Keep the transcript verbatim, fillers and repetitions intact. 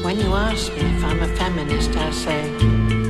When you ask me if I'm a feminist, I say,